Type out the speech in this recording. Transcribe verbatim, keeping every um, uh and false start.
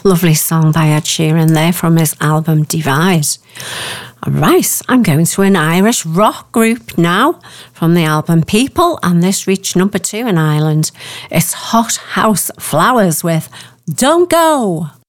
Lovely song by Ed Sheeran there from his album Divide. Right, I'm going to an Irish rock group now from the album People, and this reached number two in Ireland. It's Hot House Flowers with Don't Go.